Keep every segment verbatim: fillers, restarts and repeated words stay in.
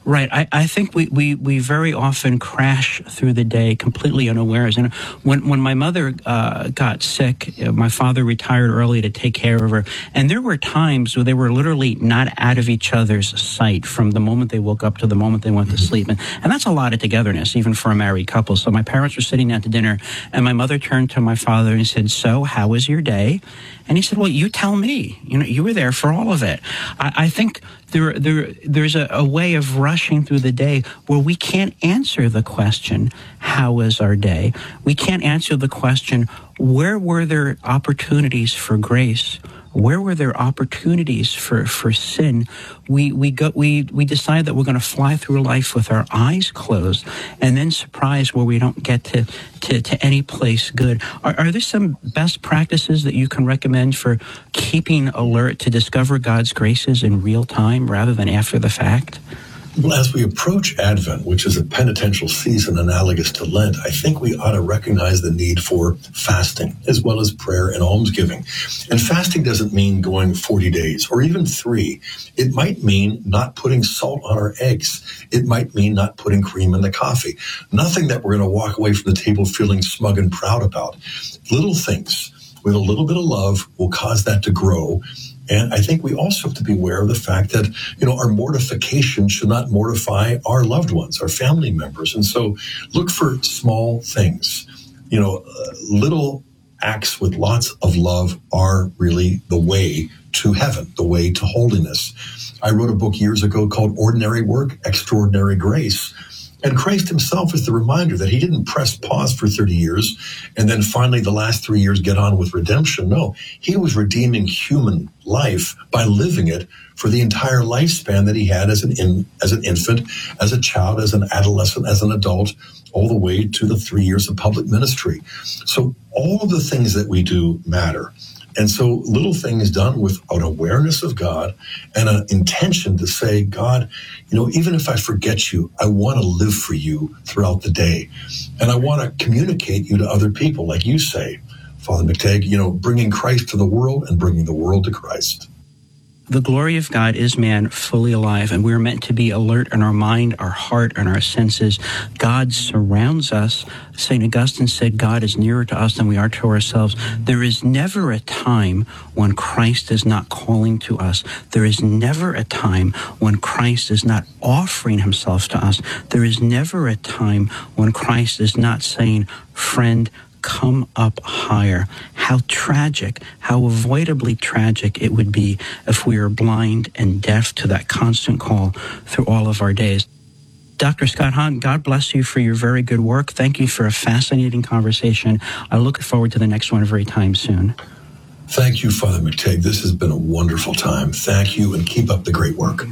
Right. I, I think we, we, we very often crash through the day completely unawares. And when, when my mother uh, got sick, my father retired early to take care of her. And there were times where they were literally not out of each other's sight from the moment they woke up to the moment they went to sleep. And, and that's a lot of togetherness, even for a married couple. So my parents were sitting down to dinner, and my mother turned to my father and said, "So, how was your day?" And he said, "Well, you tell me. You know, you were there for all of it." I, I think there, there, there's a, a way of rushing through the day where we can't answer the question, "How was our day?" We can't answer the question, "Where were there opportunities for grace? Where were there opportunities for, for sin?" We we go we we decide that we're going to fly through life with our eyes closed, and then surprised where we don't get to to, to any place good. Are, are there some best practices that you can recommend for keeping alert to discover God's graces in real time rather than after the fact? Well, as we approach Advent, which is a penitential season analogous to Lent, I think we ought to recognize the need for fasting as well as prayer and almsgiving. And fasting doesn't mean going forty days or even three. It might mean not putting salt on our eggs. It might mean not putting cream in the coffee. Nothing that we're going to walk away from the table feeling smug and proud about. Little things with a little bit of love will cause that to grow. And I think we also have to be aware of the fact that, you know, our mortification should not mortify our loved ones, our family members. And so look for small things. You know, uh, little acts with lots of love are really the way to heaven, the way to holiness. I wrote a book years ago called Ordinary Work, Extraordinary Grace. And Christ himself is the reminder that he didn't press pause for thirty years and then finally the last three years get on with redemption. No, he was redeeming human life by living it for the entire lifespan that he had as an in, as an infant, as a child, as an adolescent, as an adult, all the way to the three years of public ministry. So all of the things that we do matter. And so little things done with an awareness of God and an intention to say, "God, you know, even if I forget you, I want to live for you throughout the day. And I want to communicate you to other people," like you say, Father McTagg, you know, bringing Christ to the world and bringing the world to Christ. The glory of God is man fully alive, and we're meant to be alert in our mind, our heart, and our senses. God surrounds us. Saint Augustine said, "God is nearer to us than we are to ourselves." There is never a time when Christ is not calling to us. There is never a time when Christ is not offering himself to us. There is never a time when Christ is not saying, "Friend, come up higher." How tragic, how avoidably tragic it would be if we were blind and deaf to that constant call through all of our days. Doctor Scott Hahn, God bless you for your very good work. Thank you for a fascinating conversation. I look forward to the next one very time soon. Thank you, Father McTagg. This has been a wonderful time. Thank you, and keep up the great work.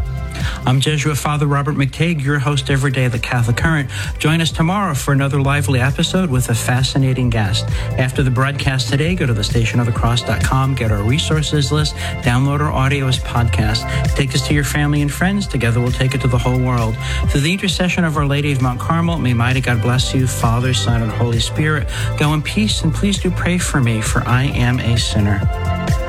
I'm Jesuit Father Robert McTagg, your host every day of the Catholic Current. Join us tomorrow for another lively episode with a fascinating guest. After the broadcast today, go to the station of the cross dot com, get our resources list, download our audio as podcast. Take this to your family and friends. Together we'll take it to the whole world. Through the intercession of Our Lady of Mount Carmel, may mighty God bless you, Father, Son, and Holy Spirit. Go in peace, and please do pray for me, for I am a sinner.